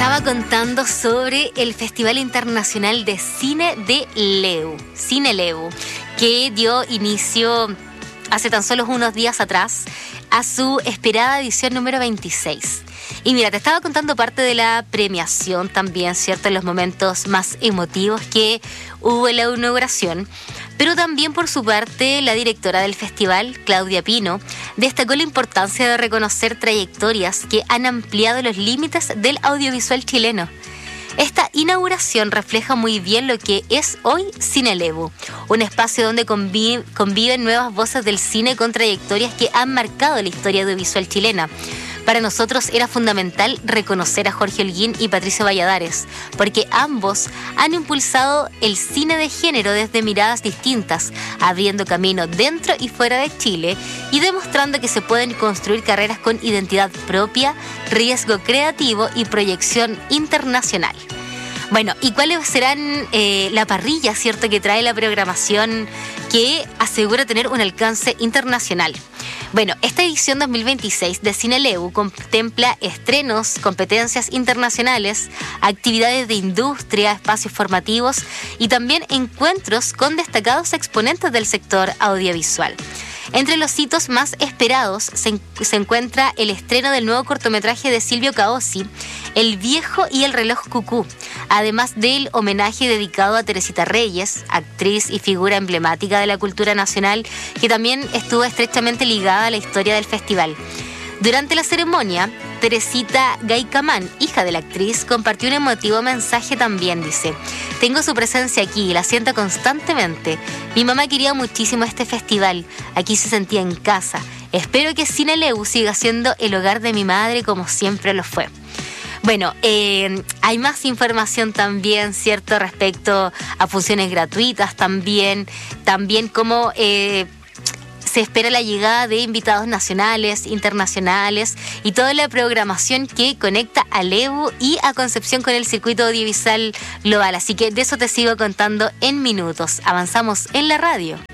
estaba contando sobre el Festival Internacional de Cine de Lebu, Cine Lebu, que dio inicio hace tan solo unos días atrás a su esperada edición número 26. Y mira, te estaba contando parte de la premiación también, ¿cierto? En los momentos más emotivos que hubo en la inauguración. Pero también, por su parte, la directora del festival, Claudia Pino, destacó la importancia de reconocer trayectorias que han ampliado los límites del audiovisual chileno. Esta inauguración refleja muy bien lo que es hoy Cine Lebu, un espacio donde conviven nuevas voces del cine con trayectorias que han marcado la historia audiovisual chilena. Para nosotros era fundamental reconocer a Jorge Holguín y Patricio Valladares, porque ambos han impulsado el cine de género desde miradas distintas, abriendo camino dentro y fuera de Chile y demostrando que se pueden construir carreras con identidad propia, riesgo creativo y proyección internacional. Bueno, ¿y cuáles serán la parrilla, cierto, que trae la programación que asegura tener un alcance internacional? Bueno, esta edición 2026 de Cine Lebu contempla estrenos, competencias internacionales, actividades de industria, espacios formativos y también encuentros con destacados exponentes del sector audiovisual. Entre los hitos más esperados se encuentra el estreno del nuevo cortometraje de Silvio Caossi, El viejo y el reloj cucú, además del homenaje dedicado a Teresita Reyes, actriz y figura emblemática de la cultura nacional, que también estuvo estrechamente ligada a la historia del festival. Durante la ceremonia, Teresita Gaicamán, hija de la actriz, compartió un emotivo mensaje también, dice: "Tengo su presencia aquí y la siento constantemente. Mi mamá quería muchísimo este festival, aquí se sentía en casa. Espero que Cine Lebu siga siendo el hogar de mi madre como siempre lo fue". Bueno, hay más información también, ¿cierto?, respecto a funciones gratuitas también como... se espera la llegada de invitados nacionales, internacionales y toda la programación que conecta a Lebu y a Concepción con el circuito audiovisual global. Así que de eso te sigo contando en minutos. Avanzamos en la radio.